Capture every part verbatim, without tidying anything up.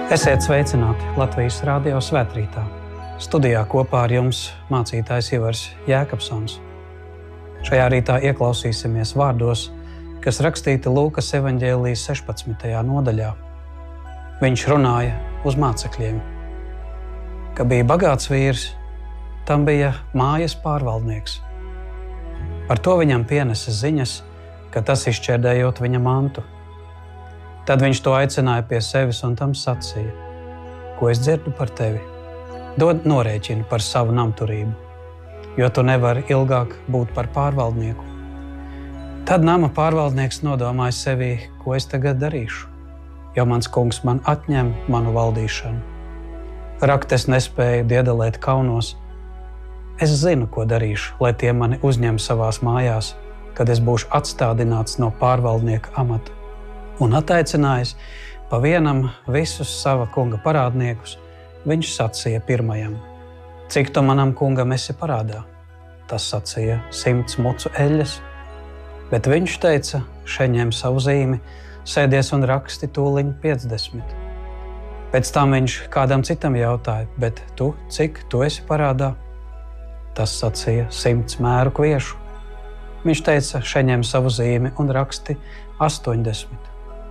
Esiet sveicināti Latvijas Rādio Svētrītā. Studijā kopā ar jums mācītājs Ivars Jēkabsons. Šajā rītā ieklausīsimies vārdos, kas rakstīti Lūkas evaņģēlijas sešpadsmitajā nodaļā. Viņš runāja uz mācekļiem, ka bija bagāts vīrs, tam bija mājas pārvaldnieks. Par to viņam pienesa ziņas, ka tas izšķērdējot viņa mantu. Tad viņš to aicināja pie sevis un tam sacīja: ko es dzirdu par tevi? Dod norēķinu par savu namturību, jo tu nevari ilgāk būt par pārvaldnieku. Tad nama pārvaldnieks nodomāja sevī, ko es tagad darīšu, jo mans kungs man atņem manu valdīšanu. Rakt es nespēju diedelēt kaunos. Es zinu, ko darīšu, lai tie mani uzņem savās mājās, kad es būšu atstādināts no pārvaldnieka amata. Un attaicinājis pa vienam visus sava kunga parādniekus, viņš sacīja pirmajam: cik tu manam kungam esi parādā? Tas sacīja: simts mucu eļļas. Bet viņš teica: še ņem savu zīmi, sēdies un raksti tūliņ piecdesmit. Pēc tam viņš kādam citam jautāja: bet tu, cik tu esi parādā? Tas sacīja: simts mēru kviešu. Viņš teica: še ņem savu zīmi un raksti astoņdesmit.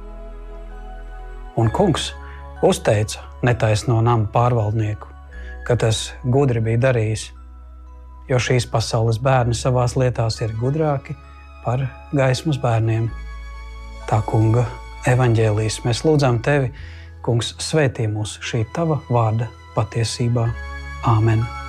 Un kungs uzteica netaisno nama pārvaldnieku, ka tas gudri bija darījis, jo šīs pasaules bērni savās lietās ir gudrāki par gaismas bērniem. Tā kunga evaņģēlijas mēs lūdzam tevi, kungs, svētī mūs šī tava vārda patiesībā. Āmen.